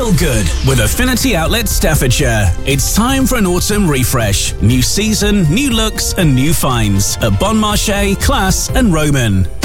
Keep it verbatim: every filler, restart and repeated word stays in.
Feel good with Affinity Outlet Staffordshire. It's time for an autumn refresh. New season, new looks and new finds at Bon Marché, Class and Roman.